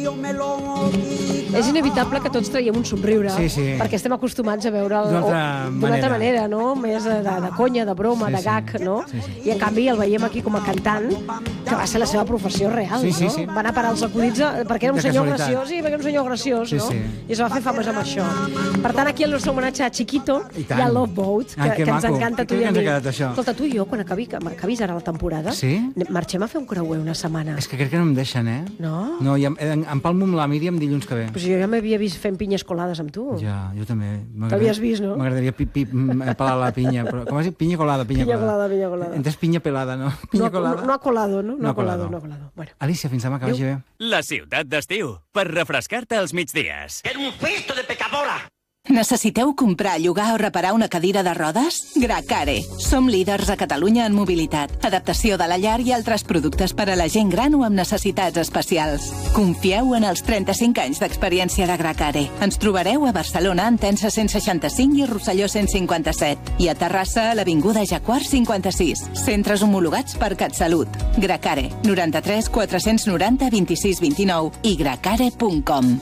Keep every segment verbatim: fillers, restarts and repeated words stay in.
És inevitable que tots traiem un somriure, sí, sí. perquè estem acostumats a veure'l d'una altra, d'una altra manera, no? Més de, de conya, de broma, sí, de gag, sí. no? Sí, sí. I en canvi el veiem aquí com a cantant, que va ser la seva professió real, sí, sí, no? sí. Va anar a parar els acudits perquè era un De senyor casualitat. graciós, i perquè era un senyor graciós, Sí, no? sí. I es va fer famós amb això. Per tant, aquí el nostre homenatge a Chiquito I i, tant. a Love Boat, que, Ai, que que ens maco. encanta a tu Què i a ens ha mi. quedat, això? Escolta, tu i jo, quan acabi, acabis ara la temporada, Sí? marxem a fer un creuer una setmana. És que crec que no em deixen, eh? No? No, ja, em, em palmo amb la Míriam dilluns que ve. Pues jo ja m'havia vist fent pinyes colades amb tu. Ja, jo també. T'havies vist, no? M'agradaria pi, pi, m- pelar la pinya. Però, com has dit? Pinya colada, pinya, Pinya colada, pinya colada. Entès pinya pelada, no? No, Pinya ha- colada. no, no ha colado, no? No, No ha ha colado, colado. no ha colado. Bueno. Alicia, fins demà, que vagi bé. La ciutat d'estiu, per refrescar-te als migdies. Era un festo de pecadora. Necessiteu comprar, llogar o reparar una cadira de rodes? Gracare. Som líders a Catalunya en mobilitat, adaptació de la llar i altres productes per a la gent gran o amb necessitats especials. Confieu en els trenta-cinc anys d'experiència de Gracare. Ens trobareu a Barcelona, Entença cent seixanta-cinc i Rosselló cent cinquanta-set. I a Terrassa, a l'Avinguda Jaguar cinquanta-sis. Centres homologats per CatSalut. Gracare. noranta-tres quatre-cents noranta vint-i-sis vint-i-nou i gracare punt com.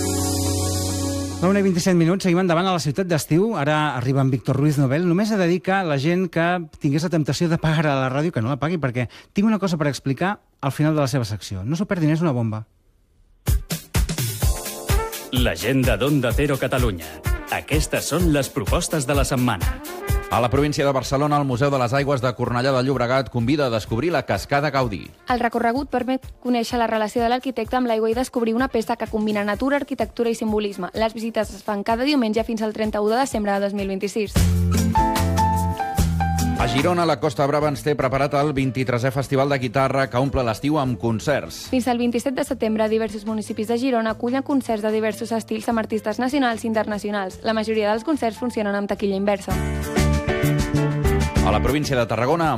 La una i vint-i-set minuts, seguim endavant a la ciutat d'estiu. Ara arriba en Víctor Ruiz Nobel. Només a dedicar la gent que tingués la temptació de pagar a la ràdio, que no la pagui, perquè tinc una cosa per explicar al final de la seva secció. No s'ho perdin, és una bomba. L'agenda d'Onda Cero Catalunya. Aquestes són les propostes de la setmana. A la província de Barcelona, el Museu de les Aigües de Cornellà de Llobregat convida a descobrir la cascada Gaudí. El recorregut permet conèixer la relació de l'arquitecte amb l'aigua i descobrir una peça que combina natura, arquitectura i simbolisme. Les visites es fan cada diumenge fins al trenta-u de desembre de dos mil vint-i-sis. A Girona, la Costa Brava ens té preparat el vint-i-tresè Festival de Guitarra que omple l'estiu amb concerts. Fins al vint-i-set de setembre, diversos municipis de Girona acullen concerts de diversos estils amb artistes nacionals i internacionals. La majoria dels concerts funcionen amb taquilla inversa. A la província de Tarragona,